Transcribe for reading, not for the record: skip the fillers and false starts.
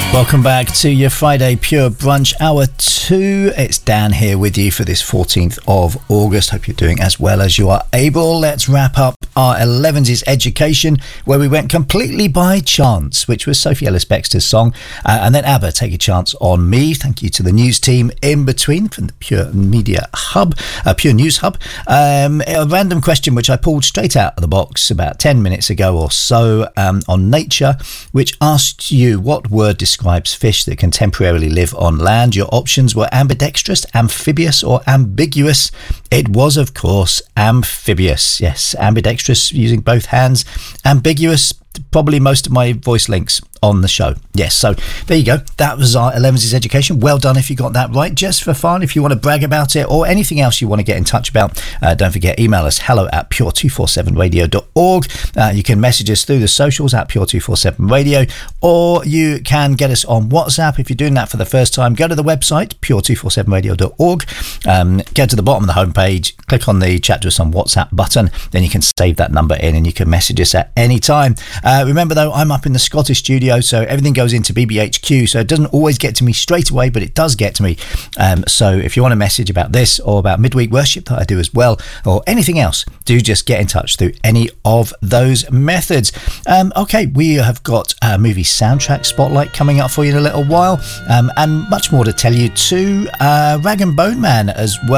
Welcome back to your Friday Pure Brunch Hour 2. It's Dan here with you for this 14th of August. Hope you're doing as well as you are able. Let's wrap up our 11s education, where we went completely by chance, which was Sophie Ellis-Bextor's song, and then ABBA, Take a Chance on Me. Thank you to the news team in between from the Pure Media Hub, Pure News Hub. A random question which I pulled straight out of the box about 10 minutes ago or so on Nature, which asked you what word describes fish that can temporarily live on land. Your options were ambidextrous, amphibious or ambiguous. It was, of course, amphibious. Yes, ambidextrous, using both hands. Ambiguous, probably most of my voice links on the show. Yes, so there you go. That was our 11s education. Well done if you got that right. Just for fun, if you want to brag about it or anything else you want to get in touch about, don't forget, email us hello@pure247radio.org. You can message us through the socials at pure247radio, or you can get us on WhatsApp. If you're doing that for the first time, go to the website pure247radio.org, go to the bottom of the homepage, click on the chat to us on WhatsApp button, then you can save that number in and you can message us at any time. Remember though, I'm up in the Scottish studio, so everything goes into BBHQ, so it doesn't always get to me straight away, but it does get to me. So if you want a message about this or about midweek worship that I do as well, or anything else, do just get in touch through any of those methods. Okay, we have got a movie soundtrack spotlight coming up for you in a little while, and much more to tell you too. Rag and Bone Man as well.